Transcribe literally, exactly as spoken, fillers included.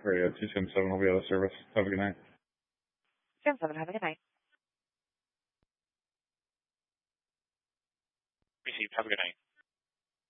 Radio two seven seven will be out of service. Have a good night. seven seven, have a good night. Received. Have a good night.